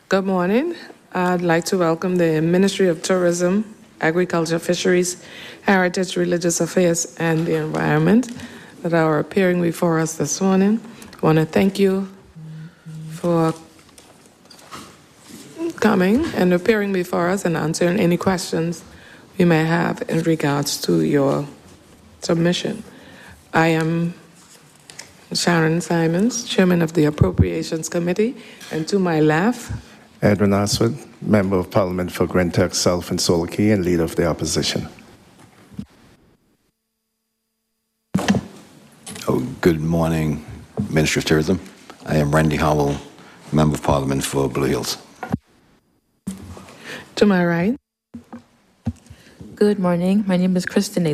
Good morning. I'd like to welcome the Ministry of Tourism, Agriculture, Fisheries, Heritage, Religious Affairs, and the Environment that are appearing before us this morning. I want to thank you for coming and appearing before us and answering any questions we may have in regards to your submission. I am Sharon Simons, Chairman of the Appropriations Committee, and to my left, Edwin Oswald, Member of Parliament for Grenclerk South and Solar Key and Leader of the Opposition. Good morning, Ministry of Tourism. I am Randy Howell, Member of Parliament for Blue Hills. to my right, Good morning. My name is Kristen